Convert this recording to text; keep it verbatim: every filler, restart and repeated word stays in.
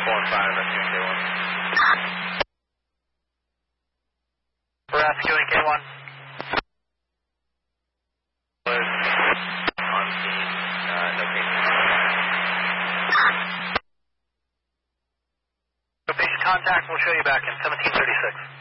four and five, rescuing K one. We're rescuing K one. On scene, uh, no patient. No patient contact, we'll show you back in seventeen thirty-six.